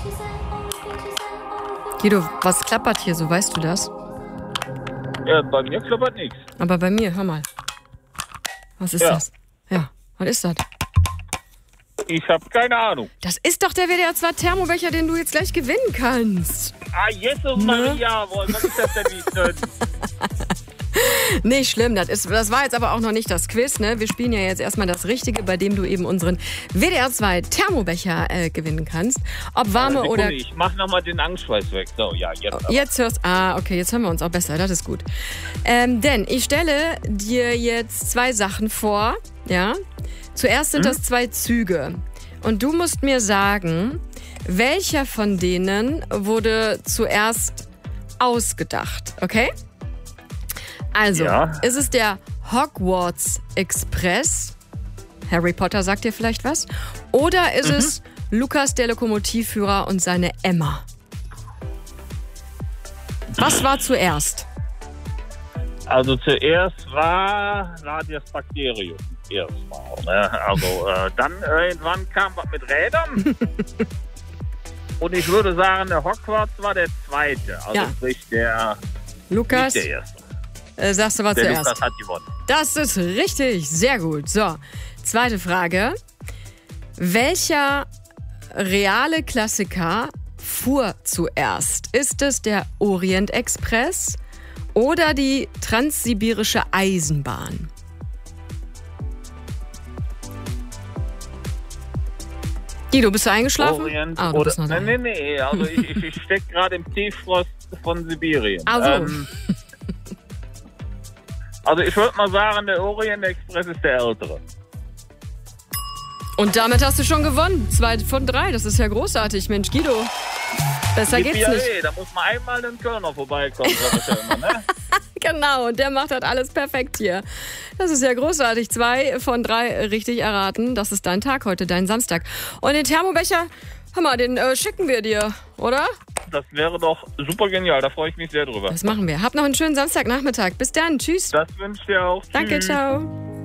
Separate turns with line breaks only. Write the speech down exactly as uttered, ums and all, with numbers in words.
Guido, was klappert hier so, weißt du das?
Ja, bei mir klappert nichts.
Aber bei mir, hör mal. Was ist
Ja.
das? Ja, was ist das?
Ich habe keine Ahnung.
Das ist doch der W D R zwei Thermobecher, den du jetzt gleich gewinnen kannst.
Ah, Jesus Maria, wohl, was ist das denn nicht drin?
Nicht schlimm, das, ist, das war jetzt aber auch noch nicht das Quiz, ne? Wir spielen ja jetzt erstmal das Richtige, bei dem du eben unseren W D R zwei Thermobecher äh, gewinnen kannst. Ob warme
Sekunde,
oder...
Ich mach nochmal den Angstschweiß weg. So, ja, jetzt. aber.
Jetzt hörst Ah, okay, jetzt hören wir uns auch besser, das ist gut. Ähm, denn ich stelle dir jetzt zwei Sachen vor, ja? Zuerst sind
Mhm.
das zwei Züge. Und du musst mir sagen, welcher von denen wurde zuerst ausgedacht, okay? Also,
Ja.
ist es der Hogwarts Express? Harry Potter sagt dir vielleicht was? Oder ist
Mhm.
es Lukas, der Lokomotivführer und seine Emma? Was war zuerst?
Also zuerst war, war das Bakterium. Erstmal. Ne? Also äh, dann irgendwann kam was mit Rädern. Und ich würde sagen, der Hogwarts war der zweite. Also
Ja.
sprich der,
Lukas,
nicht der erste.
äh, sagst du was
Der
zuerst?
Lukas hat gewonnen.
Das ist richtig, sehr gut. So, zweite Frage. Welcher reale Klassiker fuhr zuerst? Ist es der Orient Express oder die Transsibirische Eisenbahn? Guido, bist du eingeschlafen?
Orient
Ah, du
oder,
bist noch da.
nee, nee, nee. Also ich, ich, ich stecke gerade im Tieffrost von Sibirien.
Ach so.
Ähm, also ich würde mal sagen, der Orient Express ist der ältere.
Und damit hast du schon gewonnen. Zwei von drei, das ist ja großartig. Mensch, Guido, besser geht's
Ja,
nicht.
eh, da muss man einmal den Kölner vorbeikommen, sag ich ja immer, ne?
Genau, und der macht halt alles perfekt hier. Das ist ja großartig. Zwei von drei richtig erraten. Das ist dein Tag heute, dein Samstag. Und den Thermobecher, hör mal, den äh, schicken wir dir, oder?
Das wäre doch super genial, da freue ich mich sehr drüber.
Das machen wir. Hab noch einen schönen Samstagnachmittag. Bis dann. Tschüss.
Das wünsche ich dir auch.
Danke,
Tschüss.
ciao.